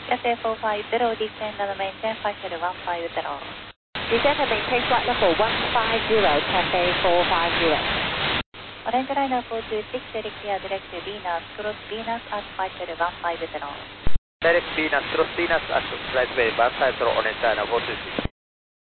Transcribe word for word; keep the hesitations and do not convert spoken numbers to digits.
Cathay four five zero, descend and maintain flight level one five zero. Descend and maintain flight level one five zero, Cathay four five zero. Orange liner four two six, direct clear, direct to Venus, cross Venus at flight level one five zero. Direct Venus, cross Venus at flight level one five zero, orange liner four two six.